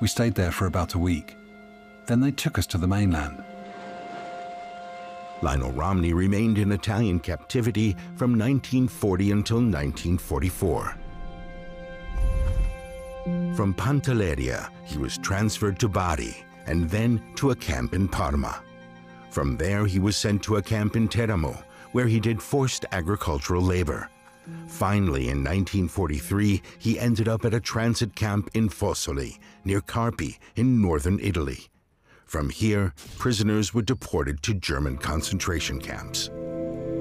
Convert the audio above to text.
We stayed there for about a week. Then they took us to the mainland. Lionel Romney remained in Italian captivity from 1940 until 1944. From Pantelleria, he was transferred to Bari and then to a camp in Parma. From there, he was sent to a camp in Teramo, where he did forced agricultural labor. Finally, in 1943, he ended up at a transit camp in Fossoli, near Carpi, in northern Italy. From here, prisoners were deported to German concentration camps.